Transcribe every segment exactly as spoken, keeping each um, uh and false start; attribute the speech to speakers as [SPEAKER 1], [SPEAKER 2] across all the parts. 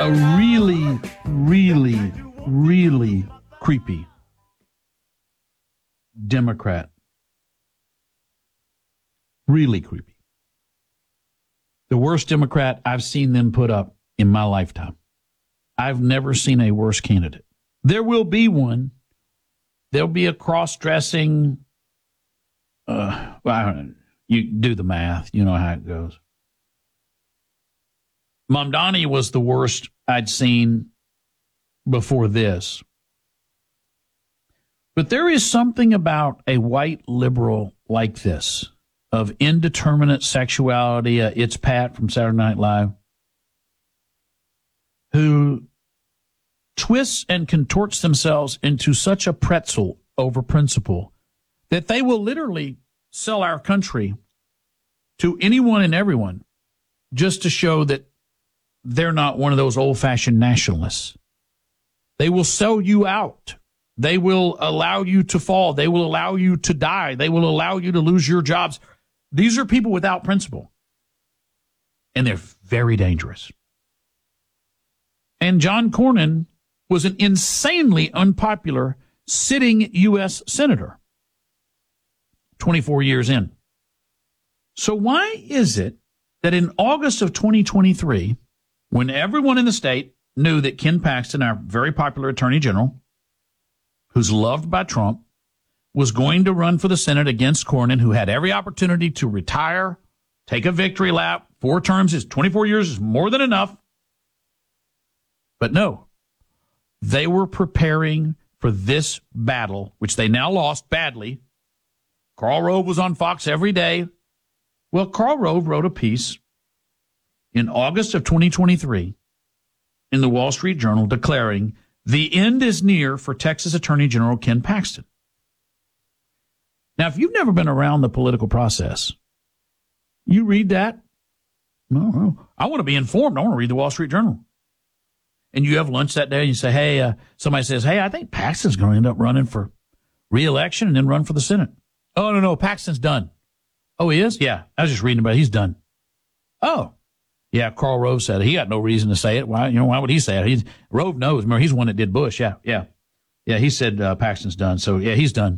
[SPEAKER 1] a really, really, really creepy Democrat. Really creepy. The worst Democrat I've seen them put up in my lifetime. I've never seen a worse candidate. There will be one. There'll be a cross-dressing, uh, well, you do the math. You know how it goes. Mamdani was the worst I'd seen before this. But there is something about a white liberal like this, of indeterminate sexuality, uh, it's Pat from Saturday Night Live, who twists and contorts themselves into such a pretzel over principle that they will literally sell our country to anyone and everyone just to show that they're not one of those old-fashioned nationalists. They will sell you out. They will allow you to fall. They will allow you to die. They will allow you to lose your jobs. These are people without principle. And they're very dangerous. And John Cornyn was an insanely unpopular sitting U S senator twenty-four years in. So why is it that in August of twenty twenty-three, when everyone in the state knew that Ken Paxton, our very popular attorney general, who's loved by Trump, was going to run for the Senate against Cornyn, who had every opportunity to retire, take a victory lap, four terms is twenty-four years is more than enough. But no, they were preparing for this battle, which they now lost badly. Karl Rove was on Fox every day. Well, Karl Rove wrote a piece in August of twenty twenty-three in the Wall Street Journal declaring the end is near for Texas Attorney General Ken Paxton. Now, if you've never been around the political process, you read that. No, no. I want to be informed. I want to read the Wall Street Journal. And you have lunch that day and you say, hey, uh, somebody says, hey, I think Paxton's going to end up running for re-election and then run for the Senate. Oh, no, no, Paxton's done. Oh, he is? Yeah, I was just reading about it. He's done. Oh, yeah, Karl Rove said it. He got no reason to say it. Why, you know, why would he say it? He's, Rove knows. Remember, he's the one that did Bush. Yeah, yeah. Yeah, he said uh, Paxton's done. So, yeah, he's done.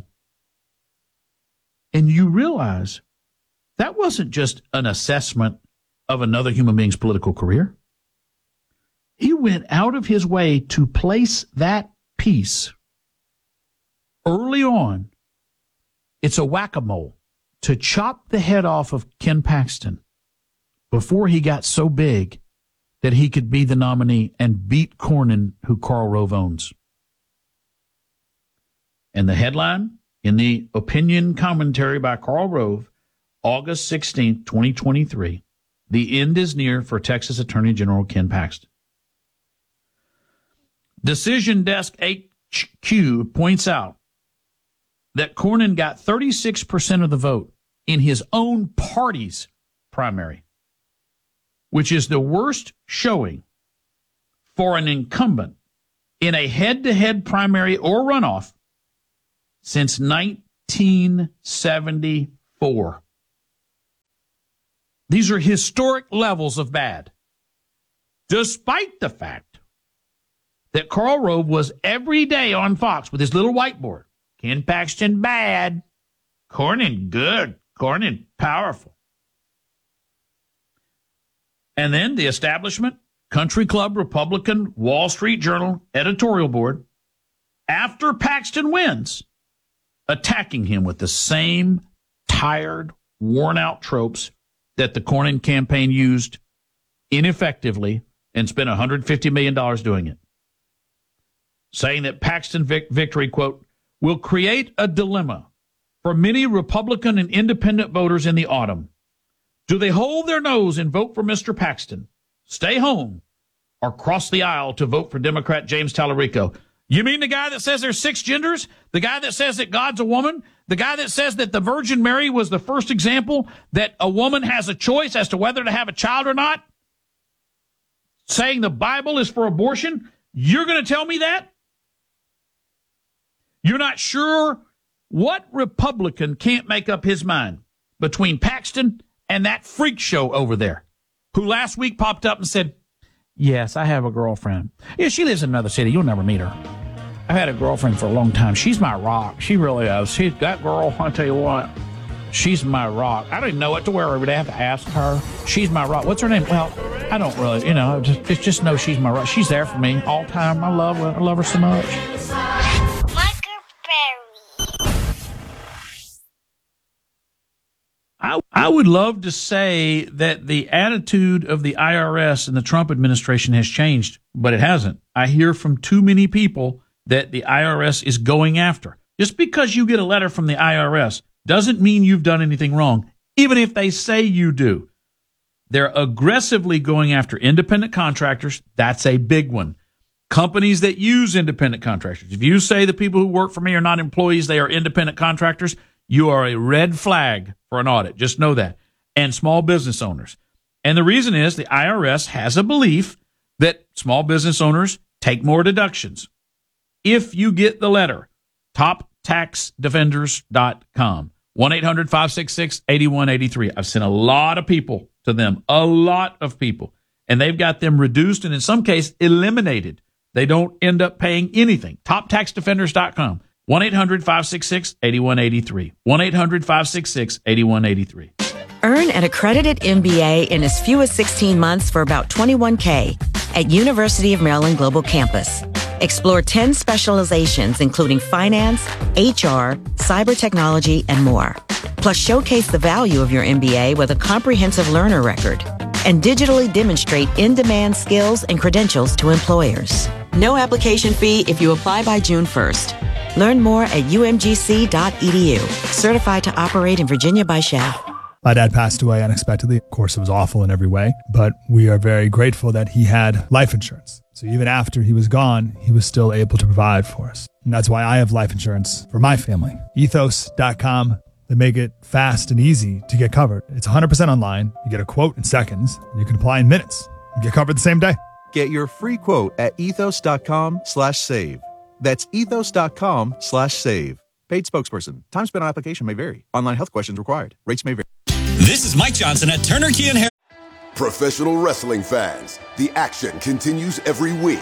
[SPEAKER 1] And you realize that wasn't just an assessment of another human being's political career. He went out of his way to place that piece early on. It's a whack-a-mole to chop the head off of Ken Paxton before he got so big that he could be the nominee and beat Cornyn, who Karl Rove owns. And the headline in the opinion commentary by Karl Rove, August sixteenth, twenty twenty-three, the end is near for Texas Attorney General Ken Paxton. Decision Desk H Q points out that Cornyn got thirty-six percent of the vote in his own party's primary, which is the worst showing for an incumbent in a head-to-head primary or runoff since nineteen seventy-four. These are historic levels of bad, despite the fact that Karl Rove was every day on Fox with his little whiteboard. Ken Paxton bad, Cornyn good, Cornyn powerful. And then the establishment, Country Club, Republican, Wall Street Journal, editorial board, after Paxton wins, attacking him with the same tired, worn-out tropes that the Cornyn campaign used ineffectively and spent one hundred fifty million dollars doing it. Saying that Paxton vic- victory, quote, will create a dilemma for many Republican and independent voters in the autumn. Do they hold their nose and vote for Mister Paxton, stay home, or cross the aisle to vote for Democrat James Tallarico? You mean the guy that says there's six genders? The guy that says that God's a woman? The guy that says that the Virgin Mary was the first example that a woman has a choice as to whether to have a child or not? Saying the Bible is for abortion? You're going to tell me that? You're not sure what Republican can't make up his mind between Paxton and that freak show over there, who last week popped up and said, Yes, I have a girlfriend. Yeah, she lives in another city. You'll never meet her. I've had a girlfriend for a long time. She's my rock. She really is. She's that girl, I'll tell you what, she's my rock. I don't even know what to wear every day. I have to ask her. She's my rock. What's her name? Well, I don't really, you know, just, just, just know she's my rock. She's there for me all the time. I love her. I love her so much. I, I would love to say that the attitude of the I R S and the Trump administration has changed, but it hasn't. I hear from too many people that the I R S is going after. Just because you get a letter from the I R S doesn't mean you've done anything wrong, even if they say you do. They're aggressively going after independent contractors. That's a big one. Companies that use independent contractors. If you say the people who work for me are not employees, they are independent contractors, you are a red flag for an audit. Just know that. And small business owners. And the reason is the I R S has a belief that small business owners take more deductions. If you get the letter, top tax defenders dot com, one eight hundred five six six eight one eight three. I've sent a lot of people to them, a lot of people, and they've got them reduced and in some cases eliminated. They don't end up paying anything. top tax defenders dot com, one eight hundred five six six eight one eight three, one eight hundred five six six eight one eight three.
[SPEAKER 2] Earn an accredited M B A in as few as sixteen months for about twenty-one thousand dollars at University of Maryland Global Campus. Explore ten specializations, including finance, H R, cyber technology, and more. Plus, showcase the value of your M B A with a comprehensive learner record and digitally demonstrate in-demand skills and credentials to employers. No application fee if you apply by June first. Learn more at u m g c dot e d u. Certified to operate in Virginia by S C H A F.
[SPEAKER 3] My dad passed away unexpectedly. Of course, it was awful in every way, but we are very grateful that he had life insurance. So even after he was gone, he was still able to provide for us. And that's why I have life insurance for my family. ethos dot com. They make it fast and easy to get covered. It's one hundred percent online. You get a quote in seconds, and you can apply in minutes and get covered the same day.
[SPEAKER 4] Get your free quote at ethos dot com slash save. That's ethos dot com slash save. Paid spokesperson. Time spent on application may vary. Online health questions required. Rates may vary.
[SPEAKER 5] This is Mike Johnson at Turner Key and Harris.
[SPEAKER 6] Professional wrestling fans, the action continues every week.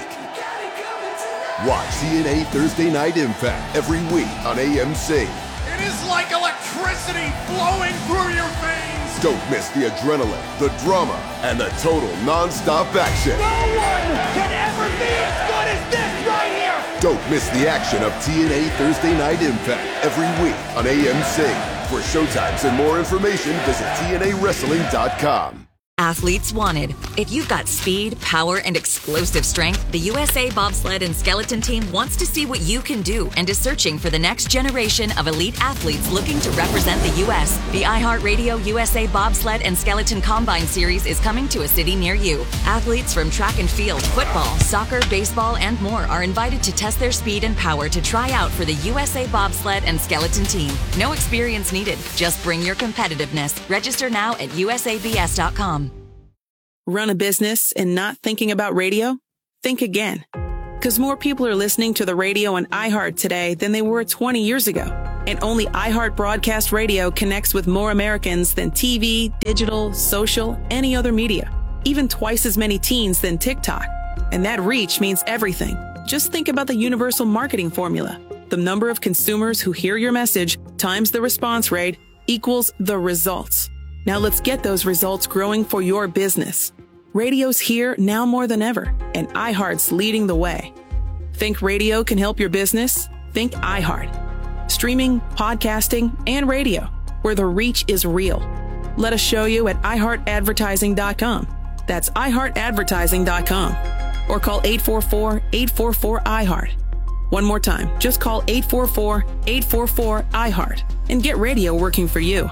[SPEAKER 6] Watch T N A Thursday Night Impact every week on A M C.
[SPEAKER 7] It is like electricity flowing through your veins.
[SPEAKER 6] Don't miss the adrenaline, the drama, and the total non-stop action.
[SPEAKER 7] No one can ever be as good as this right here.
[SPEAKER 6] Don't miss the action of T N A Thursday Night Impact every week on A M C. For showtimes and more information, visit T N A wrestling dot com.
[SPEAKER 8] Athletes wanted. If you've got speed, power, and explosive strength, the U S A Bobsled and Skeleton Team wants to see what you can do and is searching for the next generation of elite athletes looking to represent the U S The iHeartRadio U S A Bobsled and Skeleton Combine Series is coming to a city near you. Athletes from track and field, football, soccer, baseball, and more are invited to test their speed and power to try out for the U S A Bobsled and Skeleton Team. No experience needed. Just bring your competitiveness. Register now at U S A B S dot com.
[SPEAKER 9] Run a business and not thinking about radio? Think again. Because more people are listening to the radio on iHeart today than they were twenty years ago. And only iHeart Broadcast Radio connects with more Americans than T V, digital, social, any other media. Even twice as many teens than TikTok. And that reach means everything. Just think about the universal marketing formula. The number of consumers who hear your message times the response rate equals the results. Now let's get those results growing for your business. Radio's here now more than ever, and iHeart's leading the way. Think radio can help your business? Think iHeart. Streaming, podcasting, and radio, where the reach is real. Let us show you at i heart advertising dot com. That's i heart advertising dot com. Or call eight four four, eight four four, I heart. One more time, just call eight four four, eight four four, I heart and get radio working for you.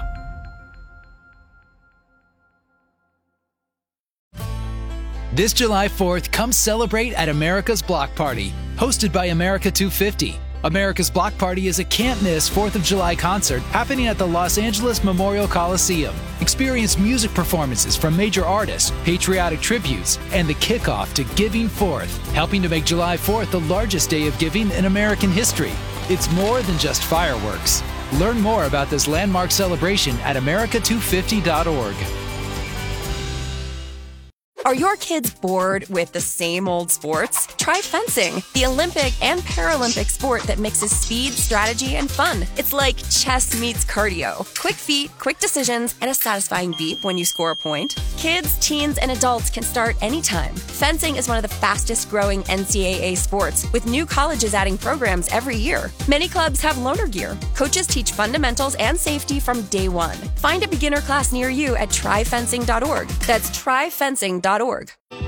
[SPEAKER 10] This July fourth, come celebrate at America's Block Party, hosted by America two fifty. America's Block Party is a can't-miss fourth of July concert happening at the Los Angeles Memorial Coliseum. Experience music performances from major artists, patriotic tributes, and the kickoff to Giving Fourth, helping to make July fourth the largest day of giving in American history. It's more than just fireworks. Learn more about this landmark celebration at america two fifty dot org.
[SPEAKER 11] Are your kids bored with the same old sports? Try fencing, the Olympic and Paralympic sport that mixes speed, strategy, and fun. It's like chess meets cardio. Quick feet, quick decisions, and a satisfying beep when you score a point. Kids, teens, and adults can start anytime. Fencing is one of the fastest growing N C double A sports, with new colleges adding programs every year. Many clubs have loaner gear. Coaches teach fundamentals and safety from day one. Find a beginner class near you at try fencing dot org. That's try fencing dot org.